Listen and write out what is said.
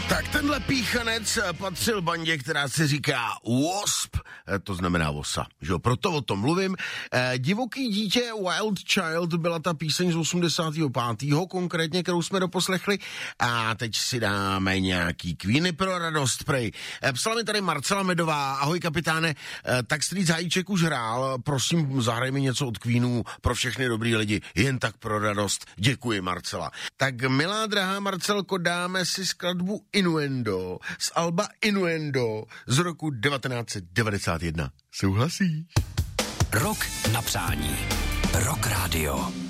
Tak tenhle píchanec patřil bandě, která se říká Wasp, to znamená vosa, že jo, proto o tom mluvím. Divoký dítě, Wild Child, byla ta píseň z 85. konkrétně, kterou jsme doposlechli, a teď si dáme nějaký Queeny pro radost, prej. Psala mi tady Marcela Medová, ahoj kapitáne, tak Street Zajíček už hrál, prosím, zahraj mi něco od Queenů pro všechny dobrý lidi, jen tak pro radost, děkuji Marcela. Tak milá drahá Marcelko, dáme si skladbu Innuendo z alba Innuendo z roku 1991. Souhlasíš? Rok na přání. Rock Radio.